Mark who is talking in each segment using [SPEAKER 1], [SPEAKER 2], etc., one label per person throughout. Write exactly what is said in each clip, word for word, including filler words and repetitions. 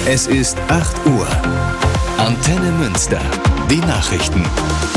[SPEAKER 1] Es ist acht Uhr. Antenne Münster. Die Nachrichten.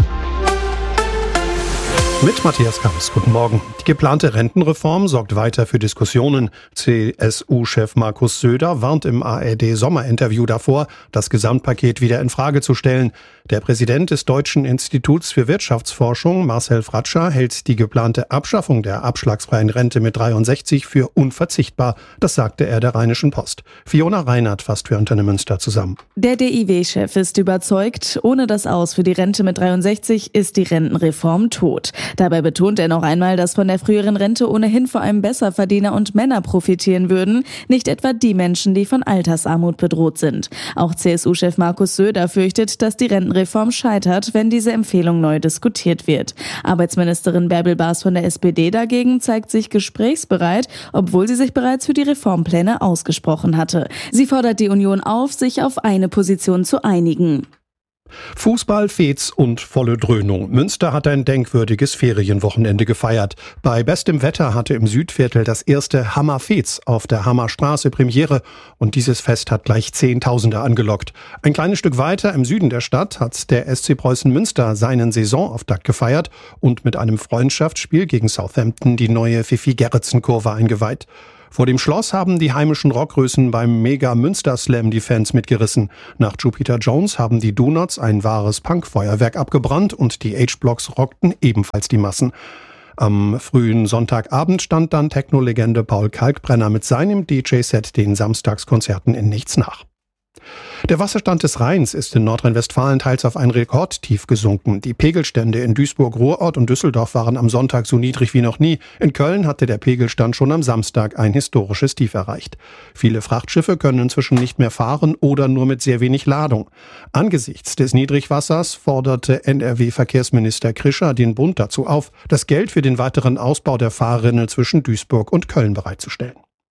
[SPEAKER 2] Mit Matthias Kamps. Guten Morgen. Die geplante Rentenreform sorgt weiter für Diskussionen. C S U-Chef Markus Söder warnt im A R D-Sommerinterview davor, das Gesamtpaket wieder in Frage zu stellen. Der Präsident des Deutschen Instituts für Wirtschaftsforschung, Marcel Fratscher, hält die geplante Abschaffung der abschlagsfreien Rente mit dreiundsechzig für unverzichtbar. Das sagte er der Rheinischen Post. Fiona Reinhardt fasst für Antenne Münster zusammen.
[SPEAKER 3] Der D I W-Chef ist überzeugt, ohne das Aus für die Rente mit dreiundsechzig ist die Rentenreform tot. Dabei betont er noch einmal, dass von der früheren Rente ohnehin vor allem Besserverdiener und Männer profitieren würden, nicht etwa die Menschen, die von Altersarmut bedroht sind. Auch C S U-Chef Markus Söder fürchtet, dass die Rentenreform scheitert, wenn diese Empfehlung neu diskutiert wird. Arbeitsministerin Bärbel Baas von der S P D dagegen zeigt sich gesprächsbereit, obwohl sie sich bereits für die Reformpläne ausgesprochen hatte. Sie fordert die Union auf, sich auf eine Position zu einigen.
[SPEAKER 2] Fußball, Fez und volle Dröhnung. Münster hat ein denkwürdiges Ferienwochenende gefeiert. Bei bestem Wetter hatte im Südviertel das erste Hammer-Fez auf der Hammerstraße Premiere und dieses Fest hat gleich Zehntausende angelockt. Ein kleines Stück weiter im Süden der Stadt hat der S C Preußen Münster seinen Saisonauftakt gefeiert und mit einem Freundschaftsspiel gegen Southampton die neue Pfiffi-Gerritsen-Kurve eingeweiht. Vor dem Schloss haben die heimischen Rockgrößen beim Mega-Münster-Slam die Fans mitgerissen. Nach Jupiter Jones haben die Donuts ein wahres Punkfeuerwerk abgebrannt und die H-Blocks rockten ebenfalls die Massen. Am frühen Sonntagabend stand dann Techno-Legende Paul Kalkbrenner mit seinem D J-Set den Samstagskonzerten in nichts nach. Der Wasserstand des Rheins ist in Nordrhein-Westfalen teils auf ein Rekordtief gesunken. Die Pegelstände in Duisburg-Ruhrort und Düsseldorf waren am Sonntag so niedrig wie noch nie. In Köln hatte der Pegelstand schon am Samstag ein historisches Tief erreicht. Viele Frachtschiffe können inzwischen nicht mehr fahren oder nur mit sehr wenig Ladung. Angesichts des Niedrigwassers forderte N R W-Verkehrsminister Krischer den Bund dazu auf, das Geld für den weiteren Ausbau der Fahrrinne zwischen Duisburg und Köln bereitzustellen.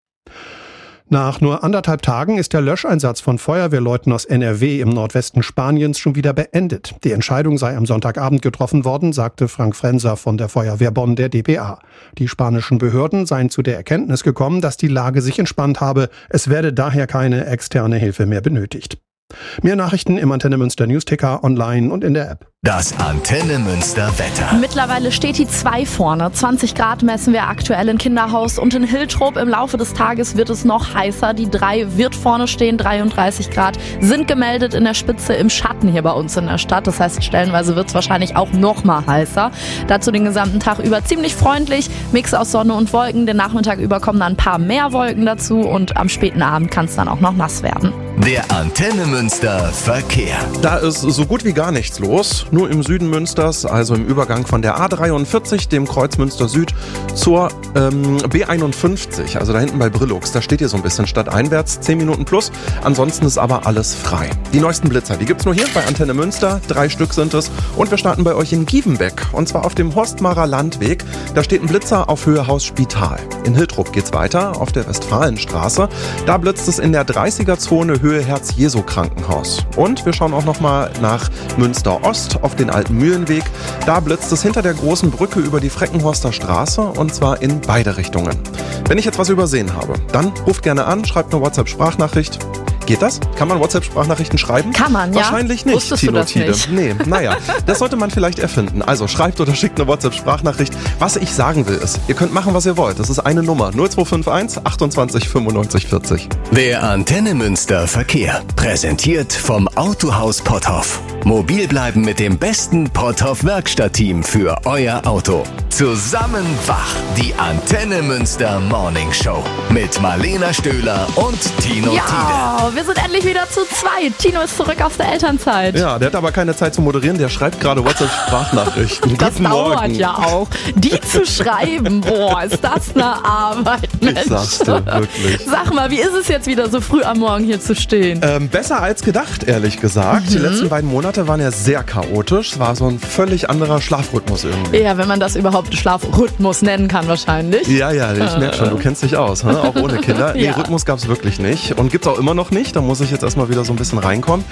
[SPEAKER 2] Nach nur anderthalb Tagen ist der Löscheinsatz von Feuerwehrleuten aus N R W im Nordwesten Spaniens schon wieder beendet. Die Entscheidung sei am Sonntagabend getroffen worden, sagte Frank Frenser von der Feuerwehr Bonn der D P A. Die spanischen Behörden seien zu der Erkenntnis gekommen, dass die Lage sich entspannt habe. Es werde daher keine externe Hilfe mehr benötigt. Mehr Nachrichten im Antenne Münster Newsticker, online und in der App.
[SPEAKER 1] Das Antenne Münster Wetter.
[SPEAKER 4] Mittlerweile steht die zwei vorne. zwanzig Grad messen wir aktuell in Kinderhaus und in Hiltrop. Im Laufe des Tages wird es noch heißer. Die drei wird vorne stehen. dreiunddreißig Grad sind gemeldet in der Spitze im Schatten hier bei uns in der Stadt. Das heißt, stellenweise wird es wahrscheinlich auch noch mal heißer. Dazu den gesamten Tag über ziemlich freundlich. Mix aus Sonne und Wolken. Den Nachmittag über kommen dann ein paar mehr Wolken dazu. Und am späten Abend kann es dann auch noch nass werden.
[SPEAKER 1] Der Antenne Münster Verkehr.
[SPEAKER 5] Da ist so gut wie gar nichts los. Nur im Süden Münsters, also im Übergang von der A dreiundvierzig, dem Kreuz Münster Süd, zur ähm, B einundfünfzig, also da hinten bei Brillux. Da steht hier so ein bisschen stadteinwärts, zehn Minuten plus. Ansonsten ist aber alles frei. Die neuesten Blitzer, die gibt's nur hier bei Antenne Münster. Drei Stück sind es. Und wir starten bei euch in Gievenbeck. Und zwar auf dem Horstmarer Landweg. Da steht ein Blitzer auf Höhe Haus Spital. In Hiltrop geht's weiter auf der Westfalenstraße. Da blitzt es in der dreißiger-Zone Höhe Herz-Jesu-Krankenhaus. Und wir schauen auch nochmal nach Münster Ost auf den alten Mühlenweg. Da blitzt es hinter der großen Brücke über die Freckenhorster Straße und zwar in beide Richtungen. Wenn ich jetzt was übersehen habe, dann ruft gerne an, schreibt eine WhatsApp-Sprachnachricht. Geht das? Kann man WhatsApp-Sprachnachrichten schreiben?
[SPEAKER 4] Kann man, ja.
[SPEAKER 5] Wahrscheinlich nicht,
[SPEAKER 4] Wusstest
[SPEAKER 5] Tino
[SPEAKER 4] du das
[SPEAKER 5] Tide.
[SPEAKER 4] nicht?
[SPEAKER 5] Nee, naja, das sollte man vielleicht erfinden. Also schreibt oder schickt eine WhatsApp-Sprachnachricht. Was ich sagen will ist, ihr könnt machen, was ihr wollt. Das ist eine Nummer. null zwei fünf eins achtundzwanzig fünfundneunzig vierzig.
[SPEAKER 1] Der Antenne Münster Verkehr. Präsentiert vom Autohaus Potthoff. Mobil bleiben mit dem besten Potthoff-Werkstattteam für euer Auto. Zusammen wach. Die Antenne Münster Morning Show. Mit Marlena Stöhler und Tino
[SPEAKER 4] Ja,
[SPEAKER 1] Tide.
[SPEAKER 4] wir sind endlich wieder zu zweit. Tino ist zurück aus der Elternzeit.
[SPEAKER 5] Ja, der hat aber keine Zeit zu moderieren. Der schreibt gerade WhatsApp-Sprachnachrichten.
[SPEAKER 4] Das
[SPEAKER 5] Guten
[SPEAKER 4] dauert
[SPEAKER 5] Morgen.
[SPEAKER 4] ja auch. Die zu schreiben, boah, ist das eine Arbeit, Mensch.
[SPEAKER 5] Ich sag's dir, wirklich.
[SPEAKER 4] Sag mal, wie ist es jetzt wieder so früh am Morgen hier zu stehen?
[SPEAKER 5] Ähm, besser als gedacht, ehrlich gesagt.
[SPEAKER 4] Mhm.
[SPEAKER 5] Die letzten beiden Monate waren ja sehr chaotisch. Es war so ein völlig anderer Schlafrhythmus irgendwie.
[SPEAKER 4] Ja, wenn man das überhaupt Schlafrhythmus nennen kann wahrscheinlich.
[SPEAKER 5] Ja, ja, ich merke schon, du kennst dich aus, ne? Auch ohne Kinder. Nee,
[SPEAKER 4] Ja.
[SPEAKER 5] Rhythmus gab's wirklich nicht und gibt's auch immer noch nicht. Da muss ich jetzt erstmal wieder so ein bisschen reinkommen.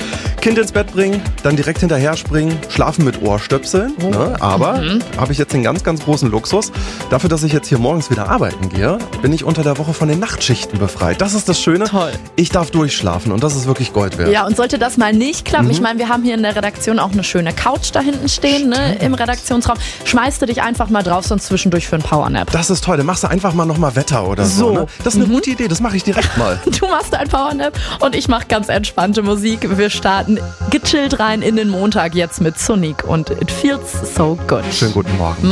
[SPEAKER 5] Kind ins Bett bringen, dann direkt hinterher springen, schlafen mit Ohrstöpseln. Oh. Ne? Aber mhm. habe ich jetzt den ganz, ganz großen Luxus. Dafür, dass ich jetzt hier morgens wieder arbeiten gehe, bin ich unter der Woche von den Nachtschichten befreit. Das ist das Schöne.
[SPEAKER 4] Toll.
[SPEAKER 5] Ich darf durchschlafen und das ist wirklich Gold wert.
[SPEAKER 4] Ja, und sollte das mal nicht klappen, mhm. ich meine, wir haben hier in der Redaktion auch eine schöne Couch da hinten stehen, ne, im Redaktionsraum. Schmeißt du dich einfach mal drauf, sonst zwischendurch für einen Powernap.
[SPEAKER 5] Das ist toll. Dann machst du einfach mal nochmal Wetter oder so. so ne? Das ist eine mhm. gute Idee. Das mache ich direkt mal.
[SPEAKER 4] Du machst ein Powernap und ich mache ganz entspannte Musik. Wir starten gechillt rein in den Montag jetzt mit Sonic und It Feels So Good.
[SPEAKER 5] Schönen guten Morgen.